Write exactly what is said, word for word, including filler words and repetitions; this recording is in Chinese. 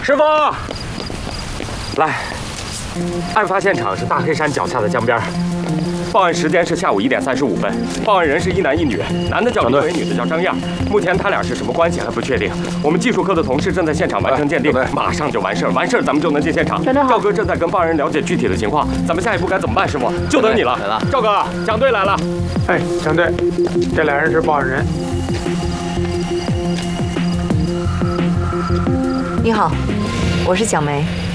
师傅，来，案发现场是大黑山脚下的江边。 报案时间是下午一点三十五分，报案人是一男一女，男的叫李伟，女的叫张燕。目前他俩是什么关系还不确定。我们技术科的同事正在现场完成鉴定，马上就完事儿，完事儿咱们就能进现场。赵哥正在跟报案人了解具体的情况，咱们下一步该怎么办？师傅，就等你了。来了，赵哥，蒋队来了。 哎，蒋队，这俩人是报案人。 你好，我是蒋梅。